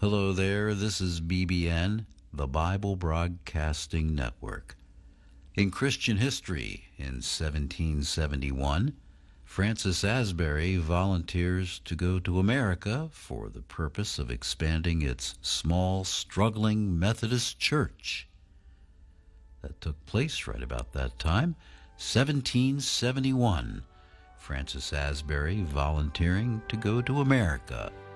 Hello there, this is BBN, the Bible Broadcasting Network. In Christian history, in 1771, Francis Asbury volunteers to go to America for the purpose of expanding its small, struggling Methodist church. That took place right about that time, 1771. Francis Asbury volunteering to go to America